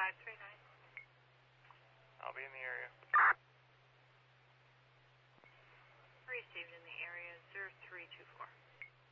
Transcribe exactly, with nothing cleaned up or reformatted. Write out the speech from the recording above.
five three nine. I'll be in the area.